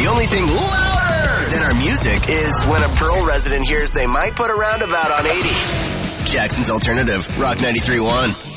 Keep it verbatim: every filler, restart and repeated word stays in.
only thing louder than our music is when a Pearl resident hears they might put a roundabout on eighty. Jackson's Alternative, Rock ninety-three point one.